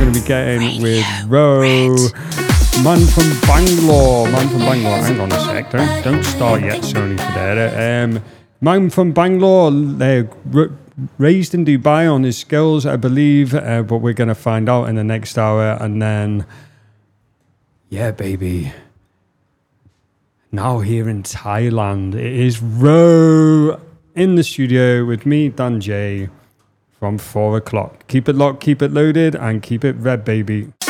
going to be getting with Ro, man from Bangalore. Hang on a sec, don't start yet, Sony Federa. Man from Bangalore, raised in Dubai on his skills, I believe, but we're going to find out in the next hour. And then, yeah, baby. Now here in Thailand, it is Ro in the studio with me, Dan J, from 4 o'clock. Keep it locked, keep it loaded, and keep it red, baby.